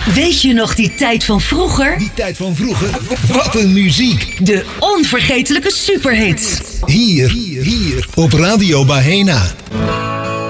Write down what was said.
Weet je nog die tijd van vroeger? Die tijd van vroeger? Wat een muziek! De onvergetelijke superhits. Hier op Radio Bahena.